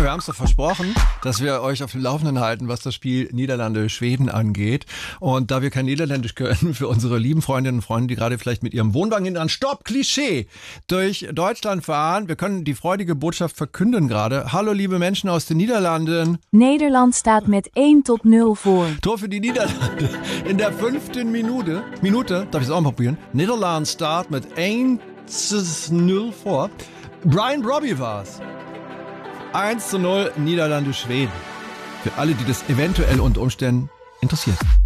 wir haben es doch versprochen, dass wir euch auf dem Laufenden halten, was das Spiel Niederlande-Schweden angeht. Und da wir kein Niederländisch können, für unsere lieben Freundinnen und Freunde, die gerade vielleicht mit ihrem Wohnwagen hinten an Stopp, Klischee, durch Deutschland fahren, wir können die freudige Botschaft verkünden gerade. Hallo liebe Menschen aus den Niederlanden. Nederland staat met 1-0 voor. Tor für die Niederlande in der 5. Minute, darf ich es auch mal probieren? Niederland start mit 1-0 vor. Brian Brobby war's. 1-0 Niederlande-Schweden. Für alle, die das eventuell unter Umständen interessiert.